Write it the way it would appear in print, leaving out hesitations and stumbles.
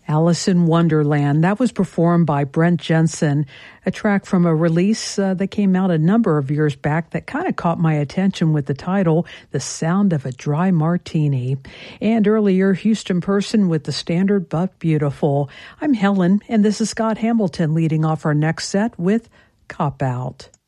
Alice in Wonderland. That was performed by Brent Jensen, a track from a release that came out a number of years back that kind of caught my attention with the title, The Sound of a Dry Martini. And earlier, Houston Person with The Standard But Beautiful. I'm Helen, and this is Scott Hamilton leading off our next set with Cop Out.